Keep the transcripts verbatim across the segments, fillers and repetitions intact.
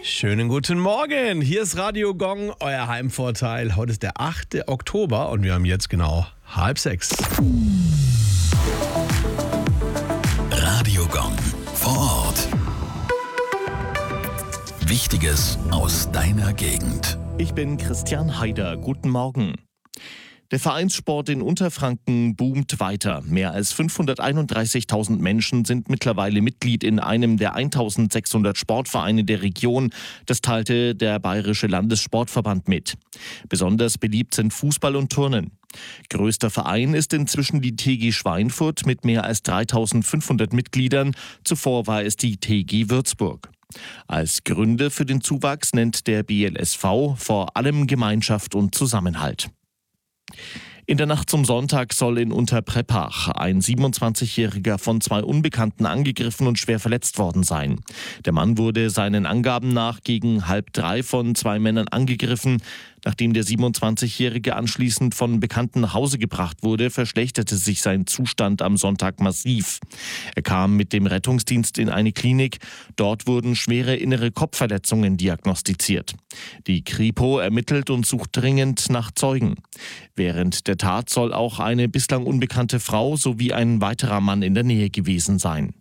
Schönen guten Morgen, hier ist Radio Gong, euer Heimvorteil. Heute ist der achte Oktober und wir haben jetzt genau halb sechs. Radio Gong vor Ort. Wichtiges aus deiner Gegend. Ich bin Christian Haider. Guten Morgen. Der Vereinssport in Unterfranken boomt weiter. Mehr als fünfhunderteinunddreißigtausend Menschen sind mittlerweile Mitglied in einem der eintausendsechshundert Sportvereine der Region. Das teilte der Bayerische Landessportverband mit. Besonders beliebt sind Fußball und Turnen. Größter Verein ist inzwischen die T G Schweinfurt mit mehr als dreitausendfünfhundert Mitgliedern. Zuvor war es die T G Würzburg. Als Gründe für den Zuwachs nennt der B L S V vor allem Gemeinschaft und Zusammenhalt. In der Nacht zum Sonntag soll in Unterpreppach ein siebenundzwanzigjähriger von zwei Unbekannten angegriffen und schwer verletzt worden sein. Der Mann wurde seinen Angaben nach gegen halb drei von zwei Männern angegriffen. Nachdem der siebenundzwanzigjährige anschließend von Bekannten nach Hause gebracht wurde, verschlechterte sich sein Zustand am Sonntag massiv. Er kam mit dem Rettungsdienst in eine Klinik. Dort wurden schwere innere Kopfverletzungen diagnostiziert. Die Kripo ermittelt und sucht dringend nach Zeugen. Während der Tat soll auch eine bislang unbekannte Frau sowie ein weiterer Mann in der Nähe gewesen sein.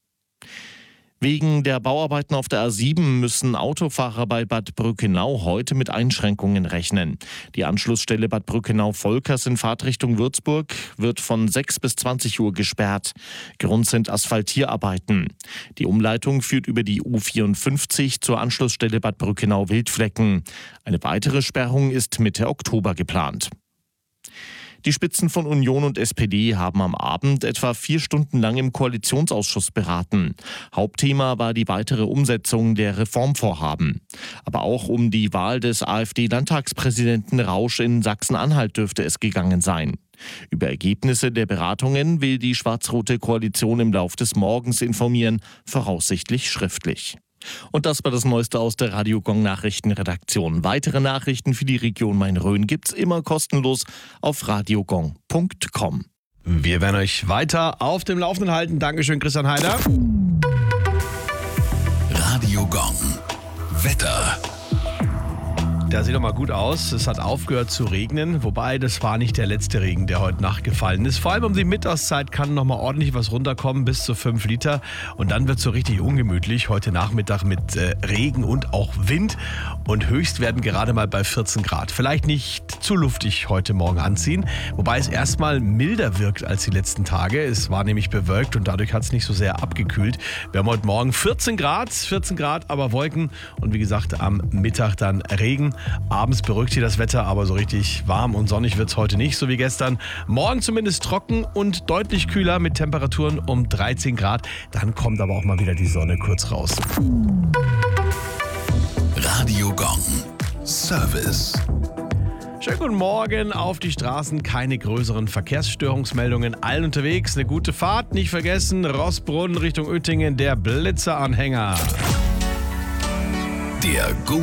Wegen der Bauarbeiten auf der A sieben müssen Autofahrer bei Bad Brückenau heute mit Einschränkungen rechnen. Die Anschlussstelle Bad Brückenau-Volkers in Fahrtrichtung Würzburg wird von sechs bis zwanzig Uhr gesperrt. Grund sind Asphaltierarbeiten. Die Umleitung führt über die U vierundfünfzig zur Anschlussstelle Bad Brückenau-Wildflecken. Eine weitere Sperrung ist Mitte Oktober geplant. Die Spitzen von Union und S P D haben am Abend etwa vier Stunden lang im Koalitionsausschuss beraten. Hauptthema war die weitere Umsetzung der Reformvorhaben. Aber auch um die Wahl des AfD-Landtagspräsidenten Rausch in Sachsen-Anhalt dürfte es gegangen sein. Über Ergebnisse der Beratungen will die schwarz-rote Koalition im Lauf des Morgens informieren, voraussichtlich schriftlich. Und das war das Neueste aus der Radio Gong Nachrichtenredaktion. Weitere Nachrichten für die Region Main-Rhön gibt's immer kostenlos auf radiogong punkt com. Wir werden euch weiter auf dem Laufenden halten. Dankeschön, Christian Haider. Radio Gong. Wetter. Der sieht doch mal gut aus. Es hat aufgehört zu regnen, wobei das war nicht der letzte Regen, der heute Nacht gefallen ist. Vor allem um die Mittagszeit kann noch mal ordentlich was runterkommen, bis zu fünf Liter. Und dann wird es so richtig ungemütlich. Heute Nachmittag mit äh, Regen und auch Wind. Und höchst werden gerade mal bei vierzehn Grad. Vielleicht nicht zu luftig heute Morgen anziehen, wobei es erstmal milder wirkt als die letzten Tage. Es war nämlich bewölkt und dadurch hat es nicht so sehr abgekühlt. Wir haben heute Morgen vierzehn Grad, vierzehn Grad, aber Wolken. Und wie gesagt, am Mittag dann Regen. Abends beruhigt sich das Wetter, aber so richtig warm und sonnig wird es heute nicht, so wie gestern. Morgen zumindest trocken und deutlich kühler mit Temperaturen um dreizehn Grad. Dann kommt aber auch mal wieder die Sonne kurz raus. Radio Gong. Service. Schönen guten Morgen auf die Straßen. Keine größeren Verkehrsstörungsmeldungen. Allen unterwegs eine gute Fahrt. Nicht vergessen, Rossbrunn Richtung Oettingen, der Blitzeranhänger. Der Go